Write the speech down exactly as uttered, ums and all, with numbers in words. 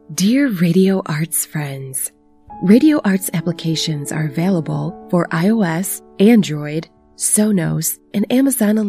Dear Radio Arts friends, Radio Arts applications are available for iOS, Android, Sonos, and Amazon